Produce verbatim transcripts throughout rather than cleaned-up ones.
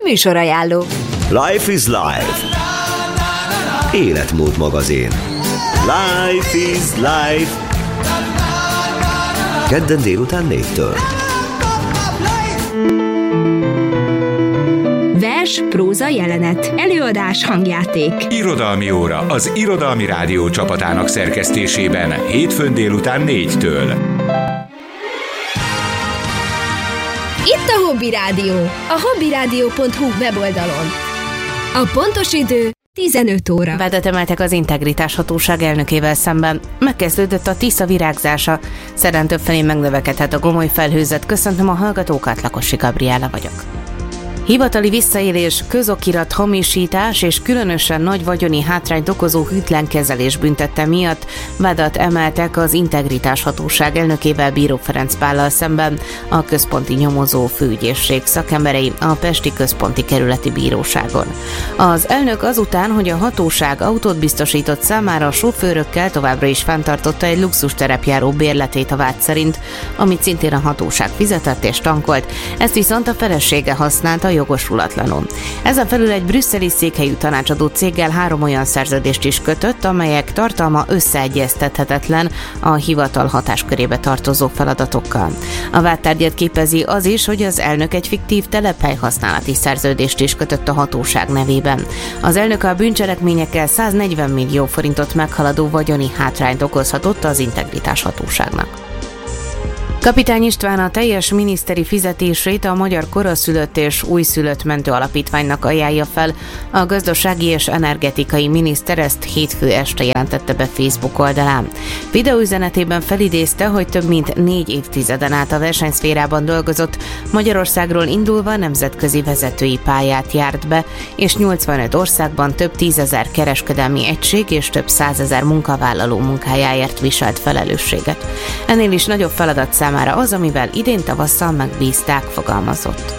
Műsorajánló. Life is Life. Életmód magazin. Life is Life. Kedden délután négytől. Vers, próza, jelenet, előadás, hangjáték. Irodalmi óra az Irodalmi Rádió csapatának szerkesztésében hétfőn délután négytől. Itt a Hobby Rádió, a hobbyradio pont hu weboldalon. A pontos idő tizenöt óra. Vádat emeltek az Integritás Hatóság elnökével szemben. Megkezdődött a Tisza virágzása. Szerdán többfelé megnövekedhet a gomoly felhőzet. Köszöntöm a hallgatókat, Lakosi Gabriella vagyok. Hivatali visszaélés, közokirat hamisítás és különösen nagy vagyoni hátrányt okozó hűtlen kezelés büntette miatt vádat emeltek az Integritás Hatóság elnökével, Bíró Ferenc Pállal szemben a központi nyomozó főügyészség szakemberei a Pesti Központi Kerületi Bíróságon. Az elnök azután, hogy a hatóság autót biztosított számára, a sofőrökkel továbbra is fenntartotta egy luxus terepjáró bérletét a vád szerint, amit szintén a hatóság fizetett és tankolt, ezt viszont a felesége használta jogosulatlanul. Ezen felül egy brüsszeli székhelyű tanácsadó céggel három olyan szerződést is kötött, amelyek tartalma összeegyeztethetetlen a hivatal hatáskörébe tartozó feladatokkal. A vádtárgyat képezi az is, hogy az elnök egy fiktív telephely használati szerződést is kötött a hatóság nevében. Az elnök a bűncselekményekkel száznegyven millió forintot meghaladó vagyoni hátrányt okozhatott az Integritás Hatóságnak. Kapitány István a teljes miniszteri fizetését a Magyar Koraszülött és Újszülött Mentő Alapítványnak ajánlja fel. A gazdasági és energetikai miniszter ezt hétfő este jelentette be Facebook oldalán. Videóüzenetében felidézte, hogy több mint négy évtizeden át a versenyszférában dolgozott, Magyarországról indulva nemzetközi vezetői pályát járt be, és nyolcvanöt országban több tízezer kereskedelmi egység és több százezer munkavállaló munkájáért viselt felelősséget. Ennél is nagyobb feladat számára az, amivel idén tavasszal megbízták, fogalmazott.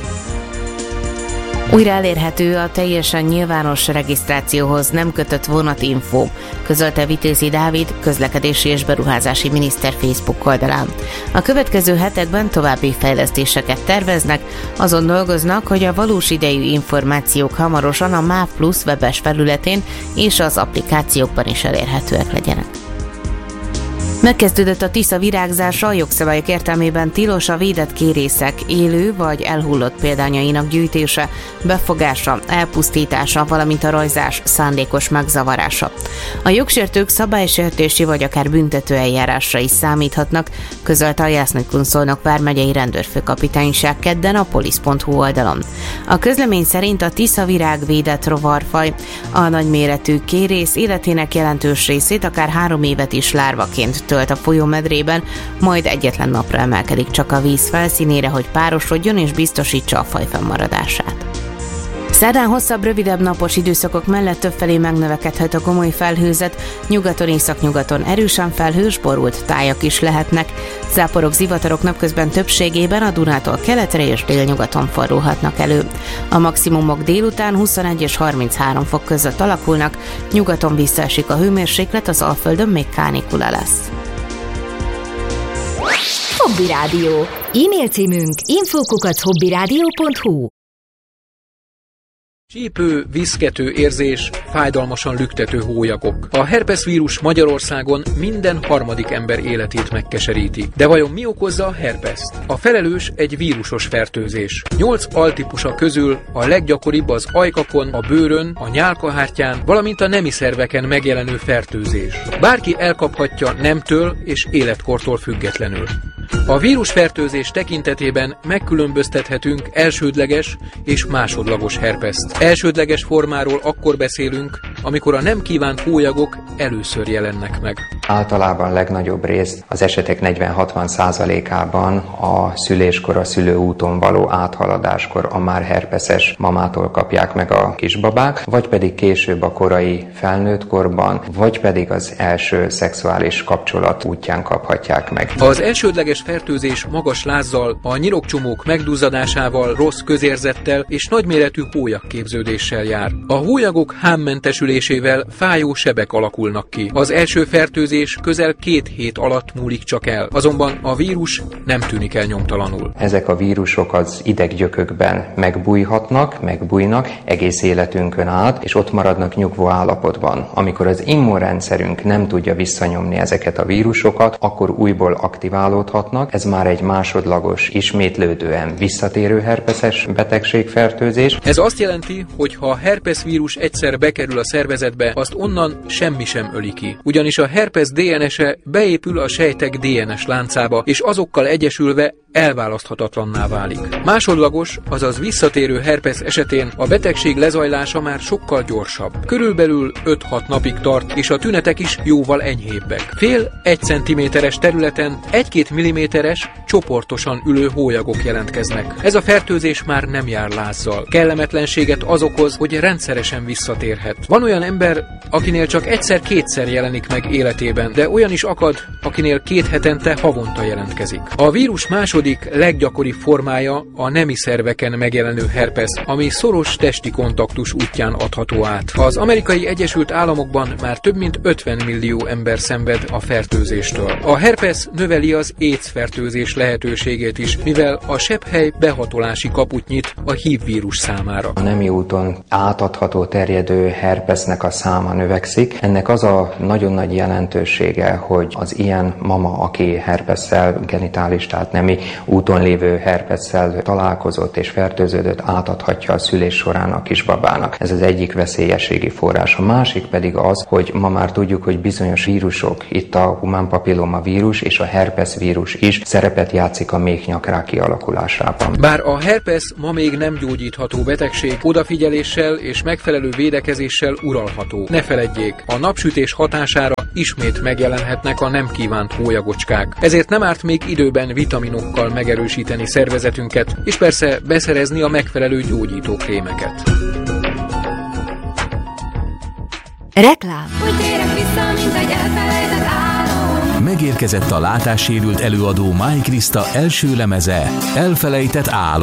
Újra elérhető a teljesen nyilvános regisztrációhoz nem kötött vonatinfo, közölte Vitézi Dávid, közlekedési és beruházási miniszter Facebook oldalán. A következő hetekben további fejlesztéseket terveznek, azon dolgoznak, hogy a valós idejű információk hamarosan a MÁV Plusz webes felületén és az applikációkban is elérhetőek legyenek. Megkezdődött a Tisza virágzása, a jogszabályok értelmében tilos a védett kérészek élő vagy elhullott példányainak gyűjtése, befogása, elpusztítása, valamint a rajzás szándékos megzavarása. A jogsértők szabálysértési vagy akár büntető eljárásra is számíthatnak, közölte a Jászai-Kunszolnok vármegyei rendőrfőkapitányság kedden a polisz pont hu oldalon. A közlemény szerint a Tisza virág védett rovarfaj, a nagyméretű kérész életének jelentős részét akár három évet is lárvaként tölt a folyómedrében, majd egyetlen napra emelkedik csak a víz felszínére, hogy párosodjon és biztosítsa a faj fennmaradását. Szerdán hosszabb, rövidebb napos időszakok mellett többfelé megnövekedhet a gomoly felhőzet, nyugaton, északnyugaton erősen felhős, borult tájak is lehetnek. Záporok, zivatarok napközben többségében a Dunától keletre és délnyugaton fordulhatnak elő. A maximumok délután huszonegy és harminchárom fok között alakulnak, nyugaton visszaesik a hőmérséklet, az Alföldön még kánikula lesz. Hobby Rádió. E-mail címünk info kukac hobbyradio pont hu. Csípő, viszkető érzés, fájdalmasan lüktető hólyagok. A herpeszvírus Magyarországon minden harmadik ember életét megkeseríti. De vajon mi okozza a herpeszt? A felelős egy vírusos fertőzés. Nyolc altípusa közül a leggyakoribb az ajkakon, a bőrön, a nyálkahártyán, valamint a nemi szerveken megjelenő fertőzés. Bárki elkaphatja nemtől és életkortól függetlenül. A vírusfertőzés tekintetében megkülönböztethetünk elsődleges és másodlagos herpeszt. Elsődleges formáról akkor beszélünk, amikor a nem kívánt hólyagok először jelennek meg. Általában legnagyobb részt, az esetek negyven-hatvan százalékában a szüléskor, a szülőúton való áthaladáskor a már herpeszes mamától kapják meg a kisbabák, vagy pedig később a korai felnőtt korban, vagy pedig az első szexuális kapcsolat útján kaphatják meg. Az elsődleges fertőzés magas lázzal, a nyirokcsomók megduzzadásával, rossz közérzettel és nagyméretű hólyagképződéssel jár. A hólyagok hámmentesülésével fájó sebek alakulnak ki. Az első fertőzés fertőzés közel két hét alatt múlik csak el, azonban a vírus nem tűnik el nyomtalanul. Ezek a vírusok az ideggyökökben megbújhatnak, megbújnak egész életünkön át, és ott maradnak nyugvó állapotban. Amikor az immunrendszerünk nem tudja visszanyomni ezeket a vírusokat, akkor újból aktiválódhatnak. Ez már egy másodlagos, ismétlődően visszatérő herpeszes betegségfertőzés. Ez azt jelenti, hogy ha a herpeszvírus egyszer bekerül a szervezetbe, azt onnan semmi sem öli ki. Ugyanis a herpesz dé en es-e beépül a sejtek dé en es láncába, és azokkal egyesülve elválaszthatatlanná válik. Másodlagos, azaz visszatérő herpesz esetén a betegség lezajlása már sokkal gyorsabb. Körülbelül öt-hat napig tart, és a tünetek is jóval enyhébbek. Fél-egy centiméteres területen egy-két milliméteres, csoportosan ülő hólyagok jelentkeznek. Ez a fertőzés már nem jár lázzal. Kellemetlenséget az okoz, hogy rendszeresen visszatérhet. Van olyan ember, akinél csak egyszer-kétszer jelenik meg életében, de olyan is akad, akinél két hetente havonta jelentkezik. A vírus második leggyakoribb formája a nemi szerveken megjelenő herpesz, ami szoros testi kontaktus útján adható át. Az Amerikai Egyesült Államokban már több mint ötven millió ember szenved a fertőzéstől. A herpesz növeli az AIDS fertőzés lehetőségét is, mivel a sebhely behatolási kaput nyit a hív vírus számára. A nemi úton átadható terjedő herpesznek a száma növekszik. Ennek az a nagyon nagy jelentősége, hogy az ilyen mama, aki herpesszel, genitális, tehát nemi úton lévő herpesszel találkozott és fertőződött, átadhatja a szülés során a kisbabának. Ez az egyik veszélyességi forrás. A másik pedig az, hogy ma már tudjuk, hogy bizonyos vírusok, itt a humán papilloma vírus és a herpes vírus is szerepet játszik a méhnyakrák kialakulásában. Bár a herpesz ma még nem gyógyítható betegség, odafigyeléssel és megfelelő védekezéssel uralható. Ne feledjék, a napsütés hatására ismét megjelenhetnek a nem kívánt hólyagocskák. Ezért nem árt még időben vitaminokkal megerősíteni szervezetünket, és persze beszerezni a megfelelő gyógyítókrémeket. Reklám. Úgy térek vissza, mint egy elfelejtett álom. Megérkezett a látássérült előadó Máj Kriszta első lemeze, Elfelejtett álom.